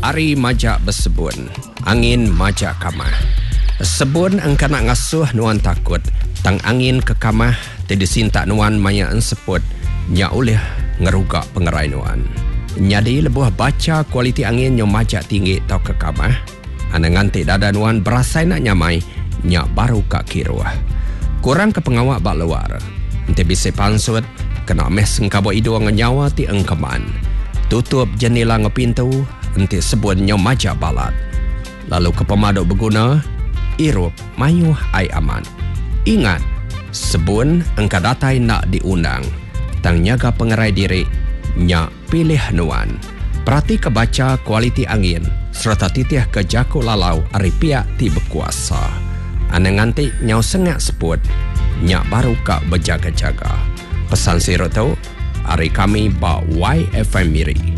Ari majak bersebun, angin majak kamah. Sebun engkau nak ngasuh nuan takut, tang angin ke kamah, tidak sintak nuan maya enseput, nya oleh ngerugak pengerai nuan. Nyadi lebuh baca kualiti angin yang majak tinggi tau ke kamah, anda ngantik dada nuan berasai nak nyamai, nya baru kak kiruah. Kurang ke pengawak bak luar, ente bisa pansut, kena mes engkau idu ngenyawa ti engkeman. Tutup jendela ngepintu, ente sebun nyo majak balat. Lalu ke pemaduk berguna, irup mayuh ai aman. Ingat, sebun engkau datai nak diundang, tang nyaga pengerai diri, nyak pilih nuan. Perhati kebaca kualiti angin, serta titih ke jaku lalau ari pihak ti berkuasa. Ane ngantik nyau sengak seput, nyak baru kak berjaga-jaga. Pesan sirot tu, hari kami ba YFM Miri.